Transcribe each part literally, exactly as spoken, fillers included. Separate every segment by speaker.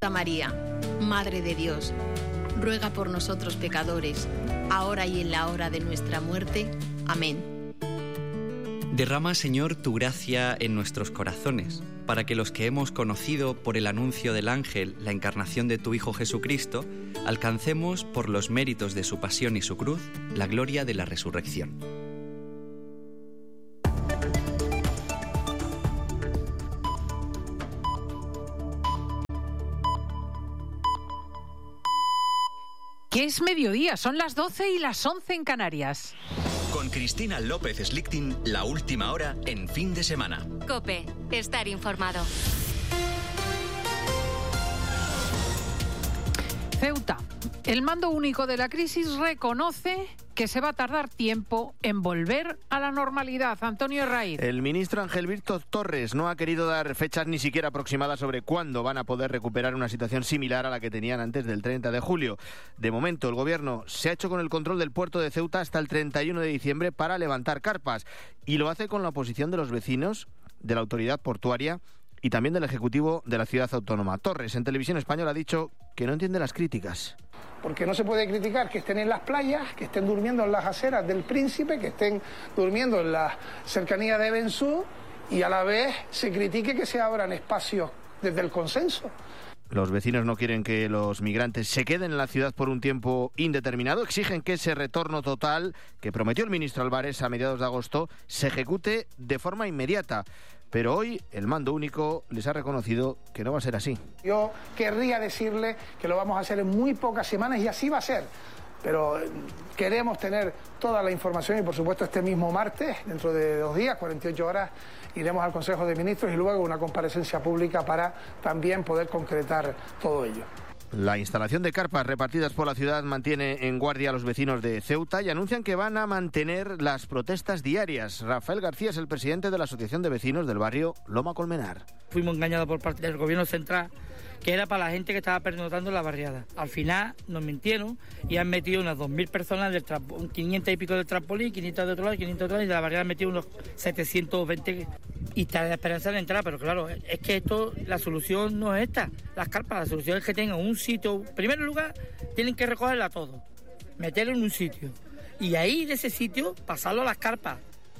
Speaker 1: Santa María, Madre de Dios, ruega por nosotros pecadores, ahora y en la hora de nuestra muerte. Amén.
Speaker 2: Derrama, Señor, tu gracia en nuestros corazones, para que los que hemos conocido por el anuncio del ángel la encarnación de tu Hijo Jesucristo, alcancemos, por los méritos de su pasión y su cruz, la gloria de la resurrección.
Speaker 3: Que es mediodía, son las doce y las once en Canarias.
Speaker 4: Con Cristina López Slichting, la última hora en fin de semana.
Speaker 5: COPE, estar informado.
Speaker 3: Ceuta. El mando único de la crisis reconoce que se va a tardar tiempo en volver a la normalidad. Antonio Herraiz.
Speaker 6: El ministro Ángel Víctor Torres no ha querido dar fechas ni siquiera aproximadas sobre cuándo van a poder recuperar una situación similar a la que tenían antes del treinta de julio. De momento, el gobierno se ha hecho con el control del puerto de Ceuta hasta el treinta y uno de diciembre para levantar carpas, y lo hace con la oposición de los vecinos, de la autoridad portuaria y también del Ejecutivo de la ciudad autónoma. Torres, en Televisión Española, ha dicho que no entiende las críticas.
Speaker 7: Porque no se puede criticar que estén en las playas, que estén durmiendo en las aceras del Príncipe, que estén durmiendo en la cercanía de Bensú, y a la vez se critique que se abran espacios desde el consenso.
Speaker 6: Los vecinos no quieren que los migrantes se queden en la ciudad por un tiempo indeterminado. Exigen que ese retorno total que prometió el ministro Álvarez a mediados de agosto se ejecute de forma inmediata. Pero hoy el mando único les ha reconocido que no va a ser así.
Speaker 7: Yo querría decirle que lo vamos a hacer en muy pocas semanas, y así va a ser. Pero queremos tener toda la información y, por supuesto, este mismo martes, dentro de dos días, cuarenta y ocho horas, iremos al Consejo de Ministros y luego una comparecencia pública para también poder concretar todo ello.
Speaker 6: La instalación de carpas repartidas por la ciudad mantiene en guardia a los vecinos de Ceuta y anuncian que van a mantener las protestas diarias. Rafael García es el presidente de la Asociación de Vecinos del barrio Loma Colmenar.
Speaker 8: Fuimos engañados por parte del gobierno central, que era para la gente que estaba pernoctando en la barriada. Al final nos mintieron y han metido unas dos mil personas, del quinientas y pico del trampolín, quinientas de otro lado, quinientas de otro lado, y de la barriada han metido unos setecientos veinte, y está la esperanza de entrar. Pero claro, es que esto, la solución no es esta, las carpas, la solución es que tengan un sitio. En primer lugar, tienen que recogerla todo, meterlo en un sitio, y ahí de ese sitio pasarlo a las carpas.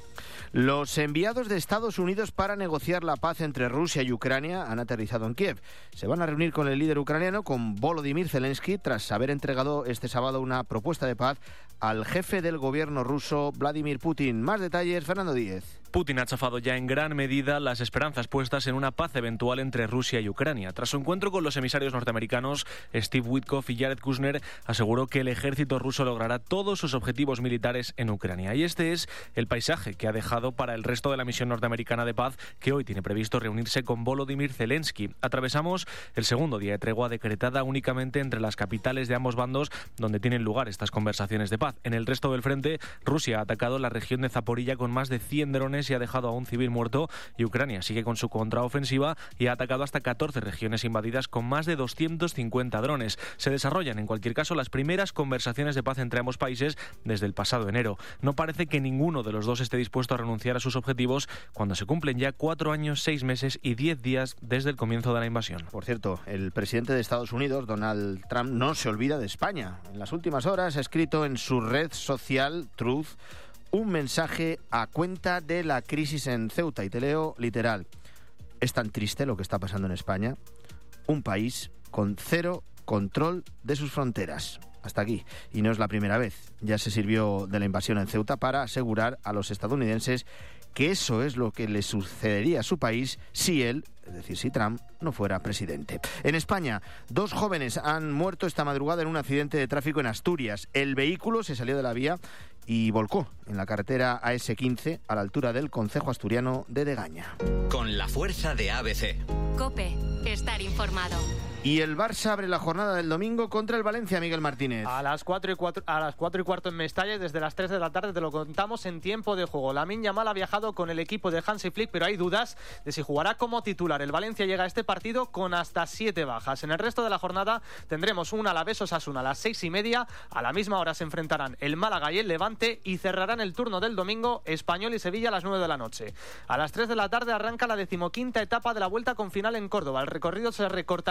Speaker 6: Los enviados de Estados Unidos para negociar la paz entre Rusia y Ucrania han aterrizado en Kiev. Se van a reunir con el líder ucraniano, con Volodymyr Zelensky, tras haber entregado este sábado una propuesta de paz al jefe del gobierno ruso, Vladimir Putin. Más detalles, Fernando Díez.
Speaker 9: Putin ha chafado ya en gran medida las esperanzas puestas en una paz eventual entre Rusia y Ucrania. Tras su encuentro con los emisarios norteamericanos, Steve Witkoff y Jared Kushner aseguró que el ejército ruso logrará todos sus objetivos militares en Ucrania. Y este es el paisaje que ha dejado para el resto de la misión norteamericana de paz, que hoy tiene previsto reunirse con Volodymyr Zelensky. Atravesamos el segundo día de tregua decretada únicamente entre las capitales de ambos bandos, donde tienen lugar estas conversaciones de paz. En el resto del frente, Rusia ha atacado la región de Zaporilla con más de cien drones y ha dejado a un civil muerto, y Ucrania sigue con su contraofensiva y ha atacado hasta catorce regiones invadidas con más de doscientos cincuenta drones. Se desarrollan en cualquier caso las primeras conversaciones de paz entre ambos países desde el pasado enero. No parece que ninguno de los dos esté dispuesto a renunciar a sus objetivos cuando se cumplen ya cuatro años, seis meses y diez días desde el comienzo de la invasión.
Speaker 6: Por cierto, el presidente de Estados Unidos, Donald Trump, no se olvida de España. En las últimas horas ha escrito en su red social Truth un mensaje a cuenta de la crisis en Ceuta, y te leo literal. Es tan triste lo que está pasando en España, un país con cero control de sus fronteras. Hasta aquí. Y no es la primera vez. Ya se sirvió de la invasión en Ceuta para asegurar a los estadounidenses que eso es lo que le sucedería a su país si él, es decir, si Trump, no fuera presidente. En España, dos jóvenes han muerto esta madrugada en un accidente de tráfico en Asturias. El vehículo se salió de la vía y volcó en la carretera A S quince a la altura del concejo asturiano de Degaña.
Speaker 4: Con la fuerza de A B C.
Speaker 5: COPE, estar informado.
Speaker 6: Y el Barça abre la jornada del domingo contra el Valencia, Miguel Martínez.
Speaker 10: A las cuatro y cuatro, a las cuatro y cuarto en Mestalla, y desde las tres de la tarde te lo contamos en tiempo de juego. Lamine Yamal ha viajado con el equipo de Hansi Flick, pero hay dudas de si jugará como titular. El Valencia llega a este partido con hasta siete bajas. En el resto de la jornada tendremos un Alavés Osasuna a las seis y media. A la misma hora se enfrentarán el Málaga y el Levante, y cerrarán el turno del domingo Español y Sevilla a las nueve de la noche. A las tres de la tarde arranca la decimoquinta etapa de la Vuelta con final en Córdoba. El recorrido se recortará en setenta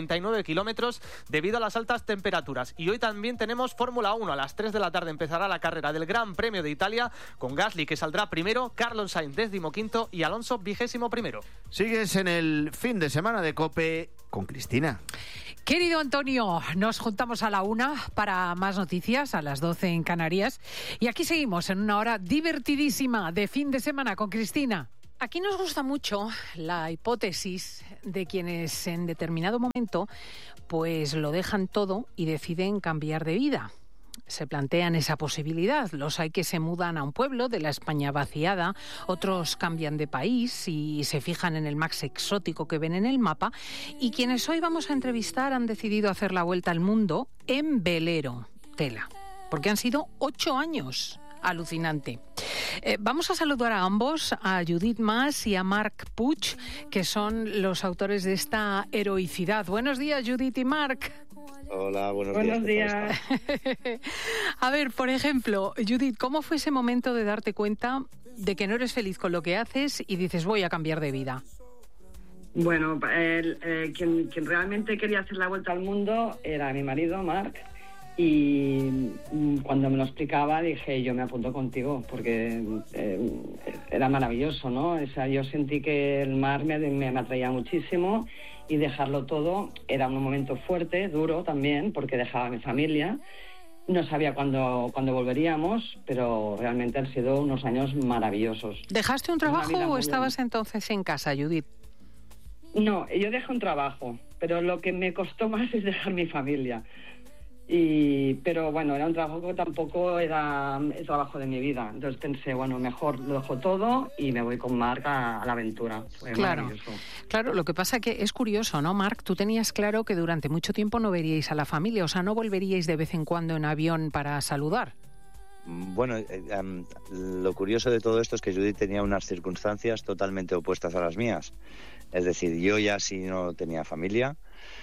Speaker 10: treinta y nueve kilómetros debido a las altas temperaturas. Y hoy también tenemos Fórmula uno. A las tres de la tarde empezará la carrera del Gran Premio de Italia con Gasly, que saldrá primero, Carlos Sainz décimo quinto y Alonso vigésimo primero.
Speaker 6: Sigues en el fin de semana de COPE con Cristina.
Speaker 3: Querido Antonio, nos juntamos a la una para más noticias, a las doce en Canarias. Y aquí seguimos en una hora divertidísima de fin de semana con Cristina. Aquí nos gusta mucho la hipótesis de quienes en determinado momento pues lo dejan todo y deciden cambiar de vida. Se plantean esa posibilidad. Los hay que se mudan a un pueblo de la España vaciada, otros cambian de país y se fijan en el más exótico que ven en el mapa, y quienes hoy vamos a entrevistar han decidido hacer la vuelta al mundo en velero. Tela, porque han sido ocho años. Alucinante. Eh, vamos a saludar a ambos, a Judith Mas y a Marc Puig, que son los autores de esta heroicidad. Buenos días, Judith y Marc.
Speaker 11: Hola, buenos,
Speaker 3: buenos
Speaker 11: días.
Speaker 3: días. A ver, por ejemplo, Judith, ¿cómo fue ese momento de darte cuenta de que no eres feliz con lo que haces y dices voy a cambiar de vida?
Speaker 12: Bueno, el, eh, quien, quien realmente quería hacer la vuelta al mundo era mi marido, Marc, y cuando me lo explicaba dije yo me apunto contigo porque eh, era maravilloso, ¿no? O sea, yo sentí que el mar me, me, me atraía muchísimo. Y dejarlo todo era un momento fuerte, duro también, porque dejaba a mi familia. No sabía cuándo, cuándo volveríamos, pero realmente han sido unos años maravillosos.
Speaker 3: ¿Dejaste un trabajo o estabas bien entonces en casa, Judith?
Speaker 12: No, yo dejé un trabajo, pero lo que me costó más es dejar mi familia. Y, pero bueno, era un trabajo que tampoco era el trabajo de mi vida. Entonces pensé, bueno, mejor lo dejo todo y me voy con Marc a, a la aventura. Fue
Speaker 3: claro, claro, lo que pasa que es curioso, ¿no, Marc? Tú tenías claro que durante mucho tiempo no veríais a la familia, o sea, no volveríais de vez en cuando en avión para saludar.
Speaker 11: Bueno, eh, um, lo curioso de todo esto es que Judith tenía unas circunstancias totalmente opuestas a las mías. Es decir, yo ya sí no tenía familia.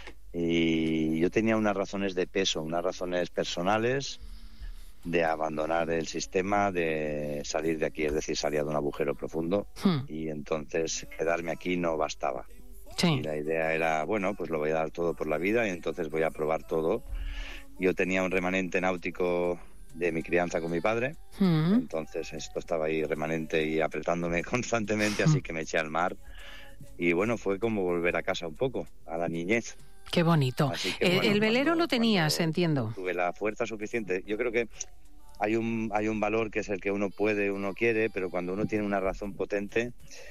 Speaker 11: Y yo tenía unas razones de peso, unas razones personales de abandonar el sistema, de salir de aquí, es decir, salía de un agujero profundo hmm. y entonces quedarme aquí no bastaba. Sí. Y la idea era, bueno, pues lo voy a dar todo por la vida y entonces voy a probar todo. Yo tenía un remanente náutico de mi crianza con mi padre, hmm. entonces esto estaba ahí remanente y apretándome constantemente, así que me eché al mar y bueno, fue como volver a casa un poco, a la niñez.
Speaker 3: Qué bonito. Que, bueno, el velero cuando, lo tenías, entiendo.
Speaker 11: Tuve la fuerza suficiente. Yo creo que hay un hay un valor que es el que uno puede, uno quiere, pero cuando uno tiene una razón potente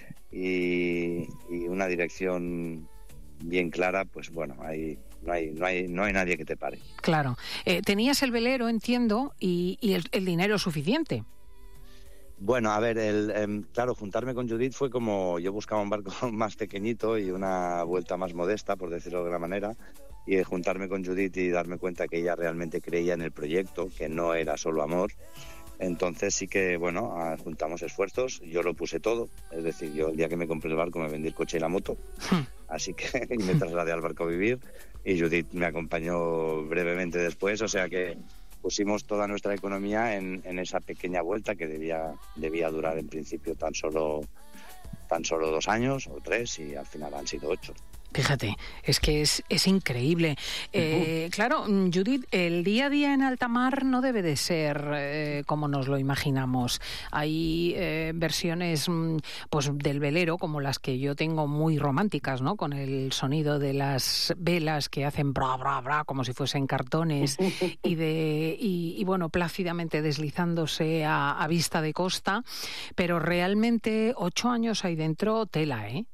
Speaker 11: y, y una dirección bien clara, pues bueno, hay, no hay no hay no hay nadie que te pare.
Speaker 3: Claro. Eh, tenías el velero, entiendo, y, y el, el dinero suficiente.
Speaker 11: Bueno, a ver, el, eh, claro, juntarme con Judith fue como yo buscaba un barco más pequeñito y una vuelta más modesta, por decirlo de alguna manera, y de juntarme con Judith y darme cuenta que ella realmente creía en el proyecto, que no era solo amor. Entonces sí que, bueno, juntamos esfuerzos, yo lo puse todo, es decir, yo el día que me compré el barco me vendí el coche y la moto, así que y me trasladé al barco a vivir y Judith me acompañó brevemente después, o sea que pusimos toda nuestra economía en, en esa pequeña vuelta que debía debía durar en principio tan solo tan solo dos años o tres y al final han sido ocho.
Speaker 3: Fíjate, es que es, es increíble. Eh, uh-huh. Claro, Judith, el día a día en alta mar no debe de ser eh, como nos lo imaginamos. Hay eh, versiones pues del velero, como las que yo tengo, muy románticas, ¿no? Con el sonido de las velas que hacen bra, bra, bra, como si fuesen cartones, y, de, y, y bueno, plácidamente deslizándose a, a vista de costa. Pero realmente ocho años ahí dentro, tela, ¿eh?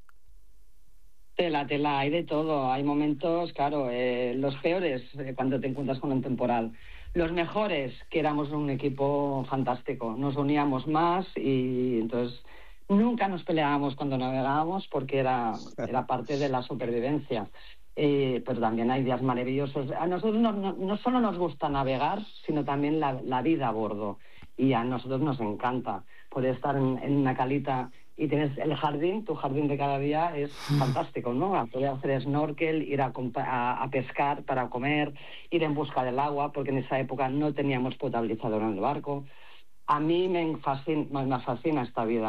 Speaker 12: Tela, tela, hay de todo. Hay momentos, claro, eh, los peores eh, cuando te encuentras con un temporal. Los mejores, que éramos un equipo fantástico. Nos uníamos más y entonces nunca nos peleábamos cuando navegábamos porque era, era parte de la supervivencia. Eh, pero también hay días maravillosos. A nosotros no, no, no solo nos gusta navegar, sino también la, la vida a bordo. Y a nosotros nos encanta poder estar en, en una calita y tienes el jardín, tu jardín de cada día es fantástico, ¿no? A poder hacer snorkel, ir a, a, a pescar para comer, ir en busca del agua, porque en esa época no teníamos potabilizador en el barco. A mí me fascina, me fascina esta vida.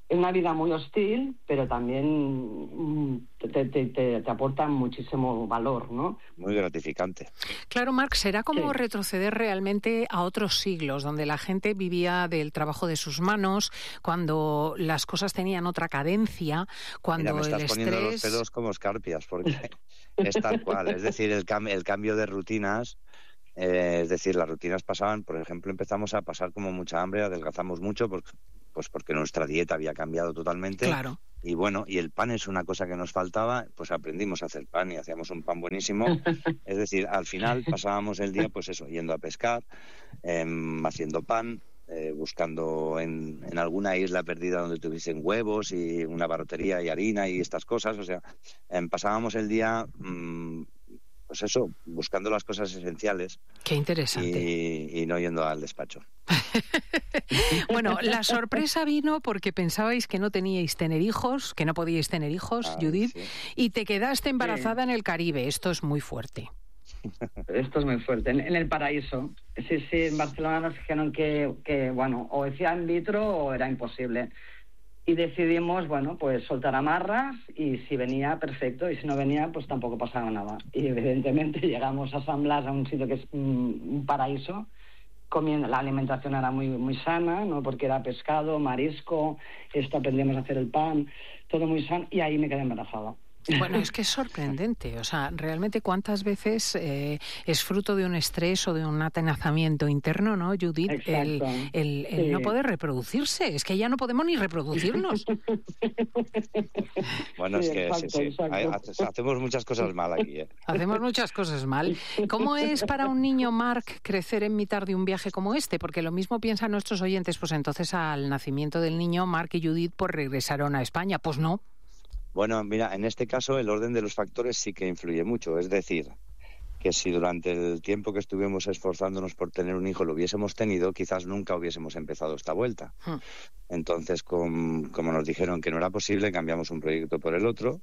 Speaker 12: es una vida muy hostil, pero también te, te, te, te aporta muchísimo valor, ¿no?
Speaker 11: Muy gratificante.
Speaker 3: Claro, Marc, será como
Speaker 12: Sí.
Speaker 3: retroceder realmente a otros siglos, donde la gente vivía del trabajo de sus manos, cuando las cosas tenían otra cadencia, cuando
Speaker 11: Mira, me estás
Speaker 3: el
Speaker 11: poniendo los
Speaker 3: estrés...
Speaker 11: pelos como escarpias, porque es tal cual. Es decir, el, cam el cambio de rutinas, eh, es decir, las rutinas pasaban, por ejemplo, empezamos a pasar como mucha hambre, adelgazamos mucho, porque, pues porque nuestra dieta había cambiado totalmente.
Speaker 3: Claro.
Speaker 11: Y bueno, y el pan es una cosa que nos faltaba, pues aprendimos a hacer pan y hacíamos un pan buenísimo. Es decir, al final pasábamos el día, pues eso, yendo a pescar, eh, haciendo pan, eh, buscando en, en alguna isla perdida donde tuviesen huevos y una barrotería y harina y estas cosas. O sea, eh, pasábamos el día, mmm, pues eso, buscando las cosas esenciales.
Speaker 3: Qué interesante.
Speaker 11: Y, y no yendo al despacho.
Speaker 3: Bueno, la sorpresa vino porque pensabais que no teníais tener hijos, que no podíais tener hijos,
Speaker 11: Ah,
Speaker 3: Judith,
Speaker 11: sí.
Speaker 3: y te quedaste embarazada en el Caribe. Esto es muy fuerte.
Speaker 12: Esto es muy fuerte. En, en el paraíso. Sí, sí, en Barcelona nos dijeron que, que, bueno, o decía in vitro o era imposible. Y decidimos, bueno, pues soltar amarras y si venía, perfecto, y si no venía, pues tampoco pasaba nada. Y evidentemente llegamos a San Blas, a un sitio que es un, un paraíso, comiendo, la alimentación era muy, muy sana, ¿no? Porque era pescado, marisco, esto aprendimos a hacer el pan, todo muy sano, y ahí me quedé embarazada.
Speaker 3: Bueno, es que es sorprendente. O sea, realmente cuántas veces eh, es fruto de un estrés o de un atenazamiento interno, ¿no, Judith? El,
Speaker 12: Exacto.
Speaker 3: el, el
Speaker 12: Sí.
Speaker 3: no poder reproducirse. Es que ya no podemos ni reproducirnos.
Speaker 11: Bueno,
Speaker 12: Sí,
Speaker 11: es que
Speaker 12: exacto,
Speaker 11: sí, sí.
Speaker 12: exacto.
Speaker 11: Hay- hace- hacemos muchas cosas mal aquí, ¿eh?
Speaker 3: Hacemos muchas cosas mal. ¿Cómo es para un niño, Marc, crecer en mitad de un viaje como este? Porque lo mismo piensan nuestros oyentes, pues entonces al nacimiento del niño, Marc y Judith pues regresaron a España. Pues no.
Speaker 11: Bueno, mira, en este caso el orden de los factores sí que influye mucho. Es decir, que si durante el tiempo que estuvimos esforzándonos por tener un hijo lo hubiésemos tenido, quizás nunca hubiésemos empezado esta vuelta.
Speaker 3: Hmm.
Speaker 11: Entonces, com- como nos dijeron que no era posible, cambiamos un proyecto por el otro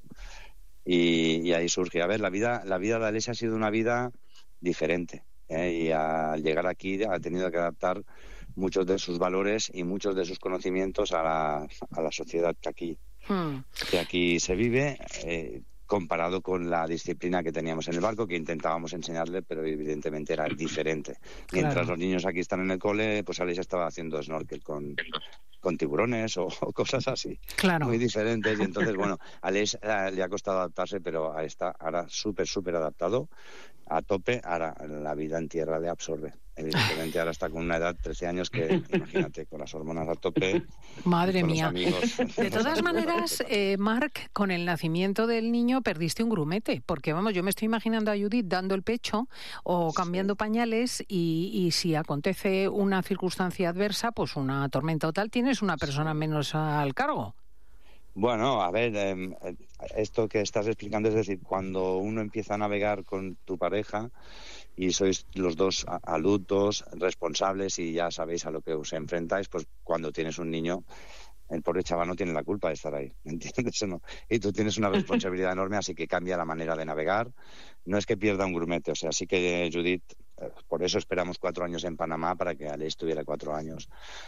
Speaker 11: y, y ahí surge. A ver, la vida, la vida de Alessia ha sido una vida diferente, ¿eh? Y al llegar aquí ha tenido que adaptar muchos de sus valores y muchos de sus conocimientos a la, a la sociedad que aquí
Speaker 3: Hmm.
Speaker 11: que aquí se vive, eh, comparado con la disciplina que teníamos en el barco, que intentábamos enseñarle, pero evidentemente era diferente. Mientras
Speaker 3: Claro.
Speaker 11: los niños aquí están en el cole, pues Alessia estaba haciendo snorkel con, con tiburones o, o cosas así,
Speaker 3: Claro.
Speaker 11: muy diferentes. Y entonces, bueno, a Alessia le ha costado adaptarse, pero está ahora súper, súper adaptado, a tope. Ahora la vida en tierra le absorbe. Evidentemente ahora está con una edad, trece años, que imagínate, con las hormonas a tope.
Speaker 3: Madre
Speaker 11: con los
Speaker 3: mía.
Speaker 11: amigos.
Speaker 3: De todas maneras, eh, Marc, con el nacimiento del niño perdiste un grumete, porque vamos, yo me estoy imaginando a Judith dando el pecho o cambiando pañales y, y si acontece una circunstancia adversa, pues una tormenta o tal, tienes una persona menos al cargo.
Speaker 11: Bueno, a ver, eh, esto que estás explicando, es decir, cuando uno empieza a navegar con tu pareja y sois los dos a- adultos, responsables y ya sabéis a lo que os enfrentáis, pues cuando tienes un niño, el pobre chaval no tiene la culpa de estar ahí, ¿me entiendes o no? Y tú tienes una responsabilidad enorme, así que cambia la manera de navegar. No es que pierda un grumete, o sea, sí que Judith, eh, por eso esperamos cuatro años en Panamá, para que Aleix tuviera cuatro años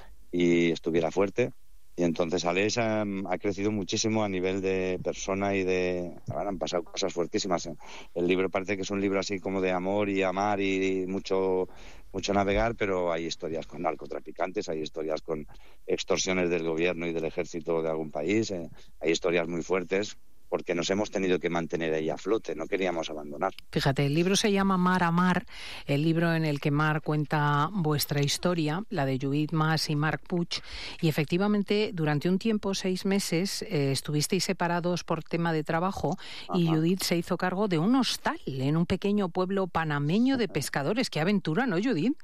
Speaker 11: y estuviera fuerte. Y entonces Aleix ha, ha crecido muchísimo a nivel de persona y de... Ahora han pasado cosas fuertísimas. El libro parece que es un libro así como de amor y amar y mucho, mucho navegar, pero hay historias con narcotraficantes, hay historias con extorsiones del gobierno y del ejército de algún país, eh, hay historias muy fuertes, porque nos hemos tenido que mantener ahí a flote, no queríamos abandonar.
Speaker 3: Fíjate, el libro se llama Mar a Mar, el libro en el que Marc cuenta vuestra historia, la de Judith Mas y Marc Puig, y efectivamente durante un tiempo, seis meses, eh, estuvisteis separados por tema de trabajo. Ajá. Y Judith se hizo cargo de un hostal en un pequeño pueblo panameño de pescadores. ¡Qué aventura!, ¿no, Judith?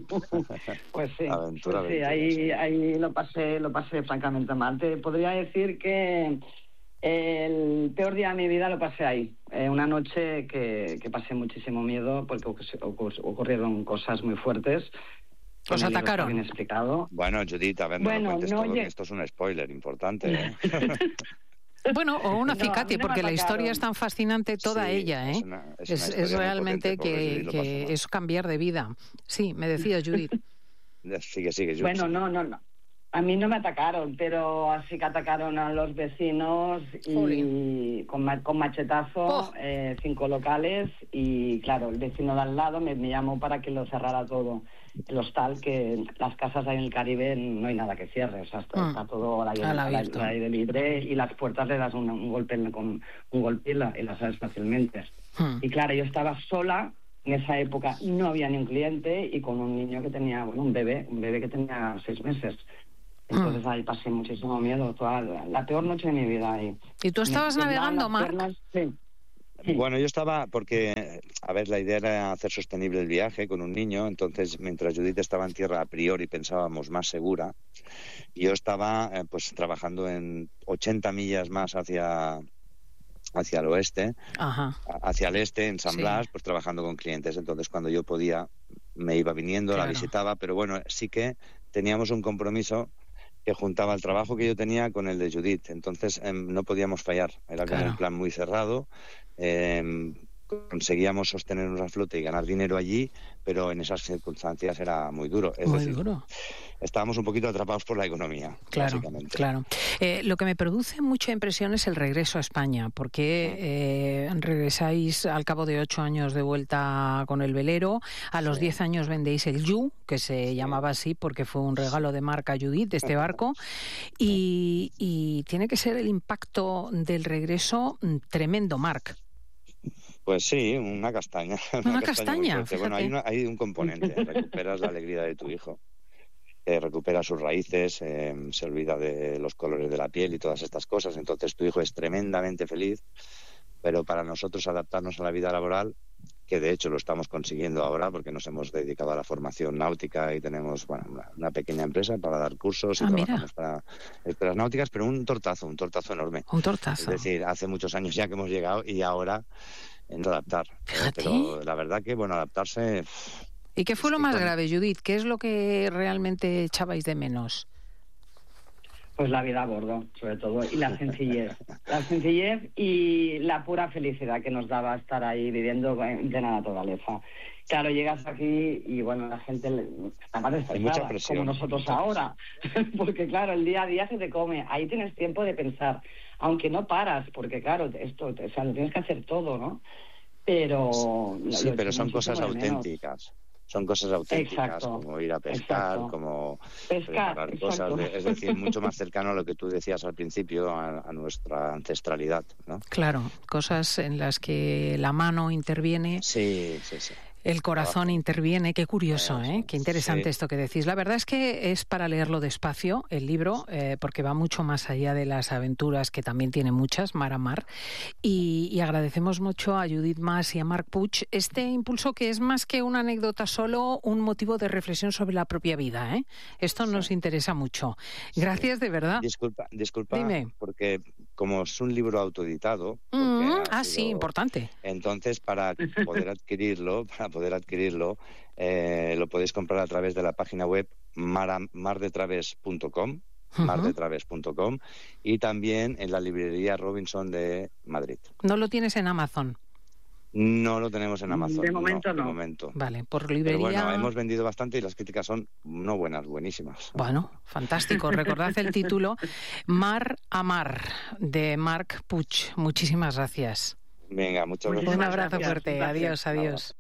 Speaker 12: Pues sí,
Speaker 11: aventura,
Speaker 12: pues sí,
Speaker 11: aventura,
Speaker 12: ahí,
Speaker 11: sí.
Speaker 12: ahí lo pasé, lo pasé francamente mal. Te podría decir que el peor día de mi vida lo pasé ahí. Eh, una noche que, que pasé muchísimo miedo porque ocurrieron cosas muy fuertes.
Speaker 3: ¿Os atacaron?
Speaker 12: Bien explicado.
Speaker 11: Bueno, Judith, a ver, no
Speaker 12: bueno,
Speaker 11: lo cuentes
Speaker 12: no
Speaker 11: todo,
Speaker 12: lleg-
Speaker 11: que esto es un spoiler importante, ¿eh?
Speaker 3: Bueno, o un
Speaker 12: No,
Speaker 3: acicate,
Speaker 12: a mí no me
Speaker 3: porque la
Speaker 12: atacaron.
Speaker 3: historia es tan fascinante toda
Speaker 11: Sí,
Speaker 3: ella, ¿eh?
Speaker 11: es una- es
Speaker 3: es,
Speaker 11: una
Speaker 3: es
Speaker 11: historia muy
Speaker 3: realmente
Speaker 11: potente, pobre
Speaker 3: que,
Speaker 11: Judith, lo pasó
Speaker 3: que
Speaker 11: mal.
Speaker 3: es cambiar de vida. Sí, me decía Judith.
Speaker 11: Sigue, sigue, Judith.
Speaker 12: Bueno,
Speaker 11: sigue.
Speaker 12: no, no, no. A mí no me atacaron, pero así que atacaron a los vecinos y con, ma con machetazo, oh. eh, cinco locales y claro, el vecino de al lado me, me llamó para que lo cerrara todo. El hostal, que las casas ahí en el Caribe no hay nada que cierre, o sea, está, mm. está todo al aire, al al aire libre y las puertas le das un, un golpe con un golpe y, la, y las abres fácilmente. Mm. Y claro, yo estaba sola. En esa época no había ni un cliente y con un niño que tenía, bueno, un bebé, un bebé que tenía seis meses. Entonces ahí pasé muchísimo miedo, toda la, la peor noche de mi vida ahí.
Speaker 3: ¿Y tú estabas me, navegando, Marc?
Speaker 12: Sí. Sí.
Speaker 11: Bueno, yo estaba, porque, a ver, la idea era hacer sostenible el viaje con un niño, entonces mientras Judith estaba en tierra a priori pensábamos más segura, yo estaba eh, pues trabajando en ochenta millas más hacia... hacia el oeste, Ajá. hacia el este, en San sí. Blas, pues trabajando con clientes. Entonces, cuando yo podía, me iba viniendo, claro. la visitaba, pero bueno, sí que teníamos un compromiso que juntaba el trabajo que yo tenía con el de Judith. Entonces, eh, no podíamos fallar. Era claro. con un plan muy cerrado. Eh, conseguíamos sostenernos a flote y ganar dinero allí, pero en esas circunstancias era muy duro. Es
Speaker 3: muy
Speaker 11: decir,
Speaker 3: duro.
Speaker 11: Estábamos un poquito atrapados por la economía,
Speaker 3: claro,
Speaker 11: básicamente.
Speaker 3: Claro. Eh, lo que me produce mucha impresión es el regreso a España, porque eh, regresáis al cabo de ocho años de vuelta con el velero, a los sí. diez años vendéis el You, que se sí. llamaba así porque fue un regalo de Marc a Judith, de este barco, y, y tiene que ser el impacto del regreso tremendo, Marc.
Speaker 11: Pues sí, una castaña.
Speaker 3: Una, una castaña,
Speaker 11: castaña bueno, hay, una, hay un componente, recuperas la alegría de tu hijo, eh, recupera sus raíces, eh, se olvida de los colores de la piel y todas estas cosas, entonces tu hijo es tremendamente feliz, pero para nosotros adaptarnos a la vida laboral, que de hecho lo estamos consiguiendo ahora porque nos hemos dedicado a la formación náutica y tenemos bueno, una, una pequeña empresa para dar cursos y ah, trabajamos mira. para escuelas náuticas, pero un tortazo, un tortazo enorme.
Speaker 3: Un tortazo.
Speaker 11: Es decir, hace muchos años ya que hemos llegado y ahora en adaptar. Eh, pero la verdad que, bueno, adaptarse...
Speaker 3: ¿Y qué fue lo más grave, Judith? ¿Qué es lo que realmente echabais de menos?
Speaker 12: Pues la vida a bordo, sobre todo, y la sencillez. La sencillez y la pura felicidad que nos daba estar ahí viviendo en plena naturaleza. Claro, llegas aquí y, bueno, la gente está más estresada, como nosotros ahora. Porque, claro, el día a día se te come. Ahí tienes tiempo de pensar, aunque no paras, porque, claro, esto, o sea, lo tienes que hacer todo, ¿no? Pero...
Speaker 11: Sí, lo, pero son cosas auténticas. Son cosas auténticas, exacto, como ir a pescar, exacto. como
Speaker 12: pescar,
Speaker 11: preparar cosas, de, es decir, mucho más cercano a lo que tú decías al principio, a, a nuestra ancestralidad, ¿no?
Speaker 3: Claro, cosas en las que la mano interviene.
Speaker 11: Sí, sí, sí.
Speaker 3: El corazón interviene, qué curioso, ¿eh? Qué interesante sí. esto que decís. La verdad es que es para leerlo despacio, el libro, eh, porque va mucho más allá de las aventuras, que también tiene muchas, mar a mar. Y, y agradecemos mucho a Judith Mas y a Marc Puig este impulso que es más que una anécdota, solo un motivo de reflexión sobre la propia vida, ¿eh? Esto sí. nos interesa mucho. Gracias, sí. de verdad.
Speaker 11: Disculpa, disculpa,
Speaker 3: Dime.
Speaker 11: porque como es un libro autoeditado...
Speaker 3: Mm, ah, sido, sí, importante.
Speaker 11: Entonces, para poder adquirirlo... para poder adquirirlo, eh, lo podéis comprar a través de la página web mardetraves punto com, uh-huh. mardetraves punto com, y también en la librería Robinson de Madrid.
Speaker 3: ¿No lo tienes en Amazon?
Speaker 11: No lo tenemos en Amazon.
Speaker 12: De momento no.
Speaker 11: no. De momento.
Speaker 3: Vale, por librería...
Speaker 11: Pero bueno, hemos vendido bastante y las críticas son no buenas, buenísimas.
Speaker 3: Bueno, fantástico. Recordad el título, Mar a Mar, de Marc Puig. Muchísimas gracias.
Speaker 11: Venga, muchas gracias.
Speaker 3: Un abrazo fuerte. Adiós, adiós.